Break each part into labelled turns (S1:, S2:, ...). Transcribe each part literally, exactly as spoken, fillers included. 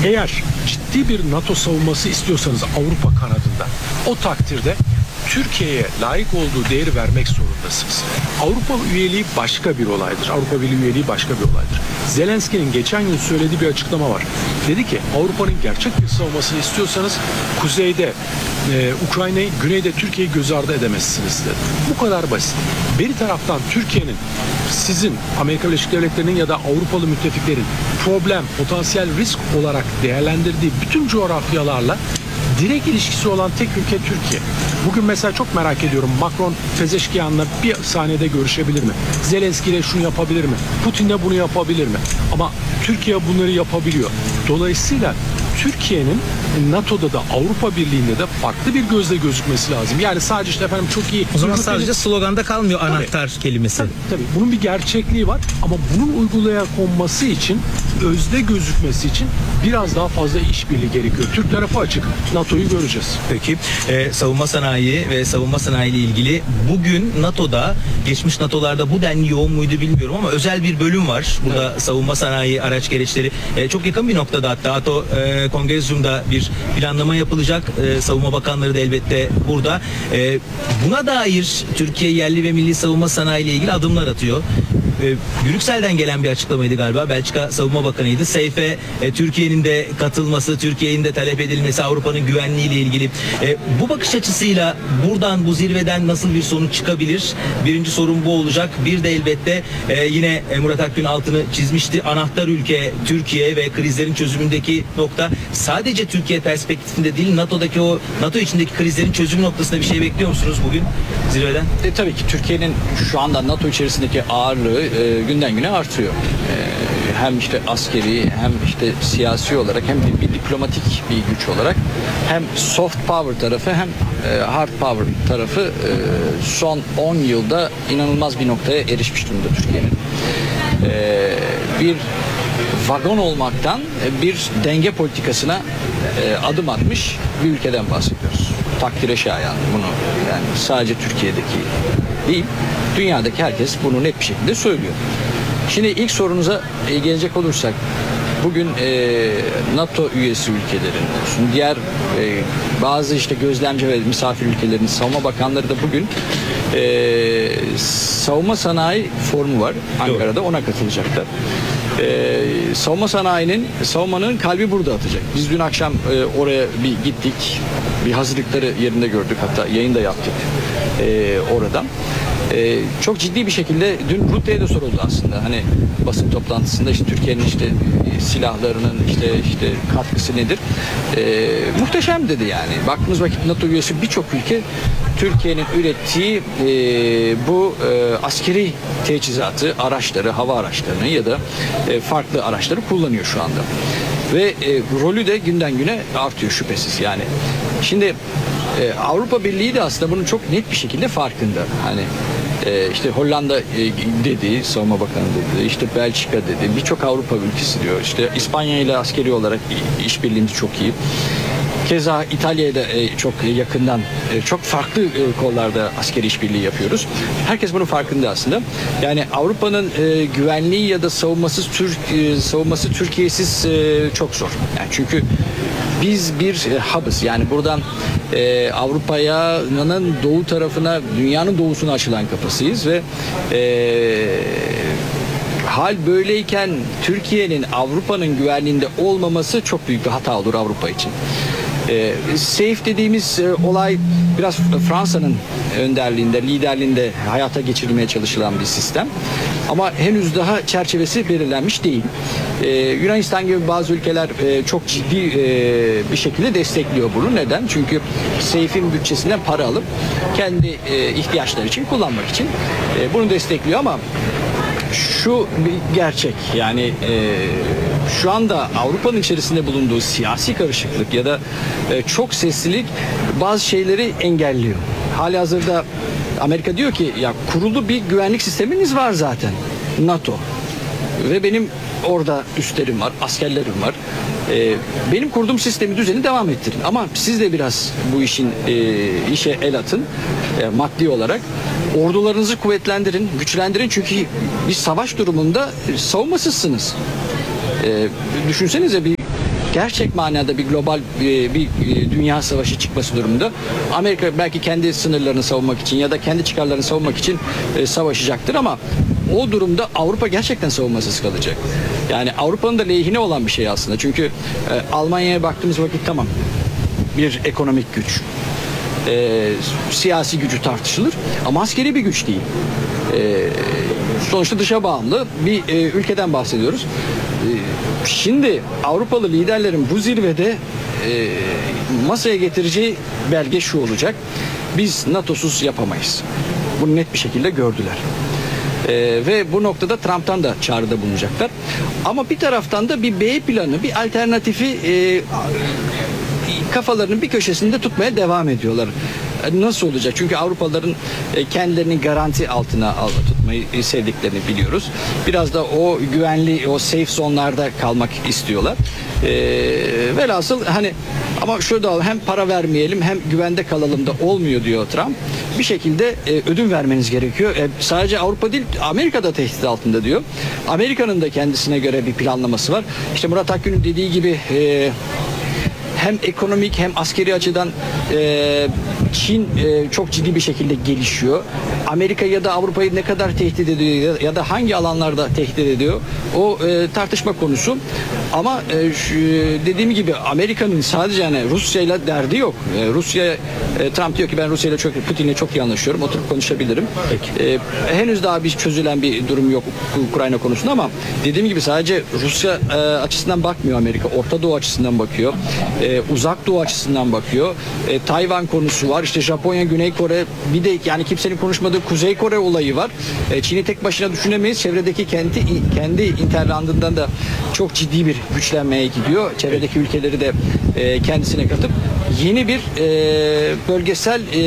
S1: Eğer ciddi bir NATO savunması istiyorsanız Avrupa kanadında, o takdirde Türkiye'ye layık olduğu değeri vermek zorundasınız. Avrupa üyeliği başka bir olaydır. Avrupa Birliği üyeliği başka bir olaydır. Zelenski'nin geçen yıl söylediği bir açıklama var. Dedi ki Avrupa'nın gerçek bir savunmasını istiyorsanız kuzeyde e, Ukrayna'yı, güneyde Türkiye'yi göz ardı edemezsiniz dedi. Bu kadar basit. Bir taraftan Türkiye'nin sizin Amerika Birleşik Devletleri'nin ya da Avrupalı müttefiklerin problem, potansiyel risk olarak değerlendirdiği bütün coğrafyalarla direkt ilişkisi olan tek ülke Türkiye. Bugün mesela çok merak ediyorum, Macron Pezeşkiyan'la bir saniyede görüşebilir mi? Zelenski ile şunu yapabilir mi? Putin'le bunu yapabilir mi? Ama Türkiye bunları yapabiliyor. Dolayısıyla Türkiye'nin NATO'da da Avrupa Birliği'nde de farklı bir gözle gözükmesi lazım. Yani sadece işte efendim çok iyi...
S2: O zaman sadece sloganda kalmıyor tabii, anahtar kelimesi.
S1: Tabii, tabii. Bunun bir gerçekliği var ama bunun uygulaya konması için, özde gözükmesi için biraz daha fazla işbirliği gerekiyor. Türk tarafı açık. NATO'yu göreceğiz.
S2: Peki e, savunma sanayi ve savunma sanayi ile ilgili bugün NATO'da, geçmiş NATO'larda bu denli yoğun muydu bilmiyorum ama özel bir bölüm var. Burada evet. Savunma sanayi, araç gereçleri e, çok yakın bir noktada, hatta NATO e, Kongresyum'da bir planlama yapılacak. E, savunma bakanları da elbette burada. E, buna dair Türkiye yerli ve milli savunma sanayi ile ilgili adımlar atıyor. E, Brüksel'den gelen bir açıklamaydı galiba. Belçika Savunma Bakanı'ydı. SEYF'e e, Türkiye'nin de katılması, Türkiye'nin de talep edilmesi, Avrupa'nın güvenliği ile ilgili. E, bu bakış açısıyla buradan, bu zirveden nasıl bir sonuç çıkabilir? Birinci sorun bu olacak. Bir de elbette e, yine e, Murat Akgün altını çizmişti. Anahtar ülke Türkiye ve krizlerin çözümündeki nokta sadece Türkiye perspektifinde değil, NATO'daki o NATO içindeki krizlerin çözüm noktasında bir şey bekliyor musunuz bugün zirveden?
S3: E, tabii ki Türkiye'nin şu anda NATO içerisindeki ağırlığı e, günden güne artıyor. E, hem işte askeri, hem işte siyasi olarak, hem de bir diplomatik bir güç olarak, hem soft power tarafı, hem e, hard power tarafı e, son on yılda inanılmaz bir noktaya erişmiş durumda Türkiye'nin. E, bir vagon olmaktan bir denge politikasına e, adım atmış bir ülkeden bahsediyoruz. Takdire şayan bunu, yani sadece Türkiye'deki değil, dünyadaki herkes bunu net bir şekilde söylüyor. Şimdi ilk sorunuza e, gelecek olursak, bugün e, NATO üyesi ülkelerin olsun, diğer e, bazı işte gözlemci ve misafir ülkelerin savunma bakanları da bugün e, savunma sanayi forumu var Ankara'da, ona katılacaklar. Ee, savunma sanayinin, savunmanın kalbi burada atacak. Biz dün akşam e, oraya bir gittik, bir hazırlıkları yerinde gördük, hatta yayın da yaptık e, oradan. E, çok ciddi bir şekilde dün Rute'ye de soruldu aslında, hani basın toplantısında, işte Türkiye'nin işte e, silahlarının işte işte katkısı nedir? E, muhteşem dedi yani. Baktığımız vakit NATO üyesi birçok ülke Türkiye'nin ürettiği e, bu e, askeri teçhizatı, araçları, hava araçlarını ya da e, farklı araçları kullanıyor şu anda. Ve e, rolü de günden güne artıyor şüphesiz yani. Şimdi e, Avrupa Birliği de aslında bunun çok net bir şekilde farkında. Hani e, işte Hollanda e, dedi, Savunma Bakanı dedi, işte Belçika dedi, birçok Avrupa ülkesi diyor. İşte İspanya ile askeri olarak işbirliğimiz çok iyi. Keza İtalya ile çok yakından, çok farklı kollarda askeri işbirliği yapıyoruz. Herkes bunun farkında aslında. Yani Avrupa'nın güvenliği ya da savunması Türk savunması Türkiye'siz çok zor. Yani çünkü biz bir hub'ız. Yani buradan Avrupa'nın doğu tarafına, dünyanın doğusuna açılan kapısıyız ve hal böyleyken Türkiye'nin Avrupa'nın güvenliğinde olmaması çok büyük bir hata olur Avrupa için. E, SEYF dediğimiz e, olay biraz Fransa'nın önderliğinde, liderliğinde hayata geçirilmeye çalışılan bir sistem. Ama henüz daha çerçevesi belirlenmiş değil. E, Yunanistan gibi bazı ülkeler e, çok ciddi e, bir şekilde destekliyor bunu. Neden? Çünkü SEYF'in bütçesinden para alıp kendi e, ihtiyaçları için kullanmak için e, bunu destekliyor ama şu bir gerçek, yani e, şu anda Avrupa'nın içerisinde bulunduğu siyasi karışıklık ya da e, çok seslilik bazı şeyleri engelliyor. Halihazırda Amerika diyor ki ya kurulu bir güvenlik sisteminiz var zaten, NATO, ve benim orada üslerim var, askerlerim var. E, benim kurduğum sistemi, düzeni devam ettirin. Ama siz de biraz bu işin e, işe el atın e, maddi olarak. Ordularınızı kuvvetlendirin, güçlendirin. Çünkü bir savaş durumunda savunmasızsınız. E, düşünsenize bir gerçek manada bir global bir, bir dünya savaşı çıkması durumunda Amerika belki kendi sınırlarını savunmak için ya da kendi çıkarlarını savunmak için e, savaşacaktır ama o durumda Avrupa gerçekten savunmasız kalacak. Yani Avrupa'nın da lehine olan bir şey aslında. Çünkü e, Almanya'ya baktığımız vakit tamam bir ekonomik güç. E, siyasi gücü tartışılır ama askeri bir güç değil. E, sonuçta dışa bağımlı bir e, ülkeden bahsediyoruz. E, şimdi Avrupalı liderlerin bu zirvede e, masaya getireceği belge şu olacak. Biz NATO'suz yapamayız. Bunu net bir şekilde gördüler. Ee, ve bu noktada Trump'tan da çağrıda bulunacaklar. Ama bir taraftan da bir B planı, bir alternatifi e, kafalarının bir köşesinde tutmaya devam ediyorlar. Nasıl olacak? Çünkü Avrupalıların e, kendilerini garanti altına al, tutmayı sevdiklerini biliyoruz. Biraz da o güvenli, o safe zonlarda kalmak istiyorlar. E, velhasıl hani ama şurada hem para vermeyelim hem güvende kalalım da olmuyor diyor Trump. Bir şekilde e, ödün vermeniz gerekiyor. E, sadece Avrupa değil, Amerika da tehdit altında diyor. Amerika'nın da kendisine göre bir planlaması var. İşte Murat Akgün'ün dediği gibi e, hem ekonomik hem askeri açıdan e, Çin e, çok ciddi bir şekilde gelişiyor. Amerika ya da Avrupa'yı ne kadar tehdit ediyor ya da hangi alanlarda tehdit ediyor o e, tartışma konusu. Ama e, şu, dediğim gibi Amerika'nın sadece yani Rusya'yla derdi yok. E, Rusya e, Trump diyor ki ben Rusya'yla çok Putin'le çok iyi anlaşıyorum. Oturup konuşabilirim. E, henüz daha bir çözülen bir durum yok Ukrayna konusunda ama dediğim gibi sadece Rusya e, açısından bakmıyor Amerika. Orta Doğu açısından bakıyor. E, Uzak Doğu açısından bakıyor. E, Tayvan konusu var. İşte Japonya, Güney Kore, bir de yani kimsenin konuşmadığı Kuzey Kore olayı var. E, Çin'i tek başına düşünemeyiz. Çevredeki kendi kendi interlandından da çok ciddi bir güçlenmeye gidiyor. Çevredeki ülkeleri de e, kendisine katıp yeni bir e, bölgesel e,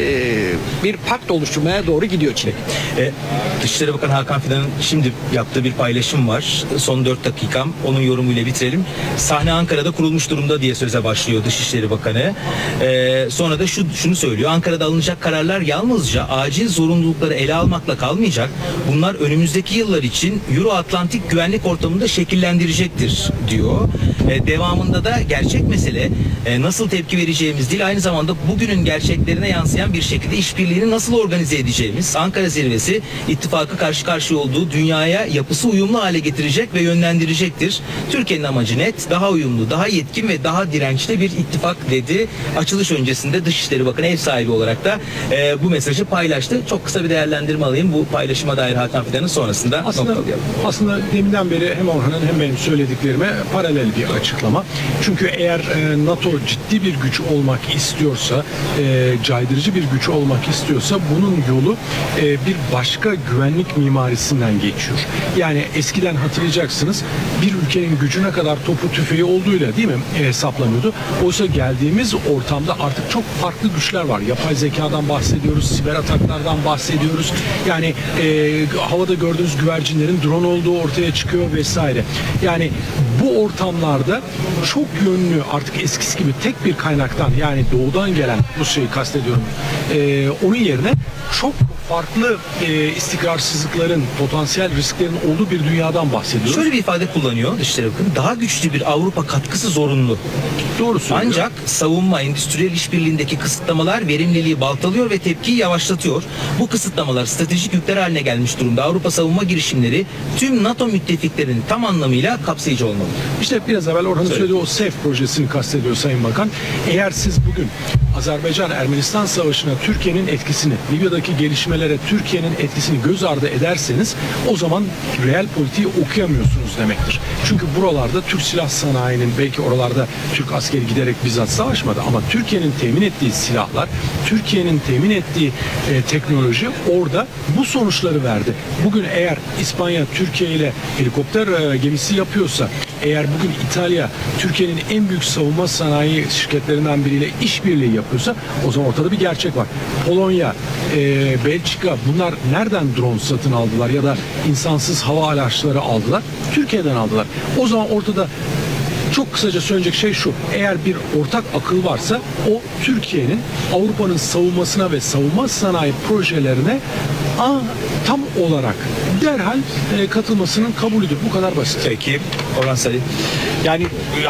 S3: bir pakt oluşturmaya doğru gidiyor Çin.
S2: E, Dışişleri Bakanı Hakan Fidan'ın şimdi yaptığı bir paylaşım var. Son dört dakikam. Onun yorumuyla bitirelim. Sahne Ankara'da kurulmuş durumda diye söze başlıyor Dışişleri Bakanı. E, sonra da şu, şunu söylüyor. Ankara'da alınacak kararlar yalnızca acil zorunlulukları ele almakla kalmayacak. Bunlar önümüzdeki yıllar için Euro-Atlantik güvenlik ortamında şekillendirecektir diyor. E, devamında da gerçek mesele e, nasıl tepki vereceğimiz değil, aynı zamanda bugünün gerçeklerine yansıyan bir şekilde işbirliğini nasıl organize edeceğimiz. Ankara Zirvesi ittifakı karşı karşıya olduğu dünyaya yapısı uyumlu hale getirecek ve yönlendirecektir. Türkiye'nin amacı net, daha uyumlu, daha yetkin ve daha dirençli bir ittifak dedi. Açılış öncesinde Dışişleri Bakanı ev sahibi olarak da e, bu mesajı paylaştı. Çok kısa bir değerlendirme alayım bu paylaşıma dair Hakan Fidan'ın, sonrasında
S1: aslında, aslında deminden beri hem Orhan'ın hem benim söylediklerime paralel bir açıklama. Çünkü eğer e, NATO ciddi bir güç olmak istiyorsa, e, caydırıcı bir güç olmak istiyorsa bunun yolu e, bir başka güvenlik mimarisinden geçiyor. Yani eskiden hatırlayacaksınız bir ülkenin gücüne kadar topu tüfeği olduğuyla değil mi e, hesaplanıyordu. Oysa geldiğimiz ortamda artık çok farklı güçler var. Yapay zekadan bahsediyoruz, siber ataklardan bahsediyoruz. Yani e, havada gördüğünüz güvercinlerin drone olduğu ortaya çıkıyor vesaire. Yani bu ortamlarda çok yönlü artık eskisi gibi tek bir kaynaktan yani doğudan gelen Rusya'yı kastediyorum. E, onun yerine çok farklı e, istikrarsızlıkların, potansiyel risklerin olduğu bir dünyadan bahsediyoruz.
S2: Şöyle bir ifade kullanıyor Dışişleri Bakanı. Daha güçlü bir Avrupa katkısı zorunlu.
S1: Doğru söylüyor.
S2: Ancak savunma, endüstriyel işbirliğindeki kısıtlamalar verimliliği baltalıyor ve tepkiyi yavaşlatıyor. Bu kısıtlamalar stratejik yükler haline gelmiş durumda. Avrupa savunma girişimleri tüm NATO müttefiklerinin tam anlamıyla kapsayıcı olmalı.
S1: İşte biraz evvel Orhan'ın söylediği o SEF projesini kastediyor Sayın Bakan. Eğer siz bugün Azerbaycan-Ermenistan savaşına Türkiye'nin etkisini, Libya'daki gelişmelere Türkiye'nin etkisini göz ardı ederseniz o zaman reel politiği okuyamıyorsunuz demektir. Çünkü buralarda Türk silah sanayinin, belki oralarda Türk askeri giderek bizzat savaşmadı ama Türkiye'nin temin ettiği silahlar, Türkiye'nin temin ettiği e, teknoloji orada bu sonuçları verdi. Bugün eğer İspanya Türkiye ile helikopter e, gemisi yapıyorsa, eğer bugün İtalya Türkiye'nin en büyük savunma sanayi şirketlerinden biriyle işbirliği yapıyorsa o zaman ortada bir gerçek var. Polonya, e, Belçika bunlar nereden drone satın aldılar ya da insansız hava araçları aldılar? Türkiye'den aldılar. O zaman ortada çok kısaca söyleyecek şey şu. Eğer bir ortak akıl varsa o Türkiye'nin Avrupa'nın savunmasına ve savunma sanayi projelerine a, tam olarak derhal e, katılmasının kabulüdür. Bu kadar basit.
S2: Peki. Orhan Sarı.
S3: Yani